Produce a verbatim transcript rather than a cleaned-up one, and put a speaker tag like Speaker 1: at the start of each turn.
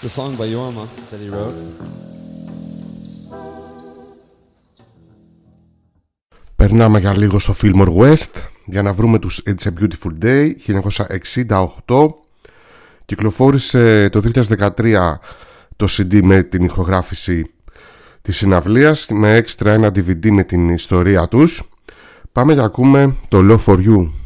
Speaker 1: It's a song by Yorma that he wrote.
Speaker 2: Περνάμε για λίγο στο Fillmore West για να βρούμε τους It's a Beautiful Day. χίλια εννιακόσια εξήντα οκτώ κυκλοφόρησε το δύο χιλιάδες δεκατρία το σι ντι με την ηχογράφηση της συναυλίας, με έξτρα ένα ντι βι ντι με την ιστορία τους. Πάμε και ακούμε το Love for You.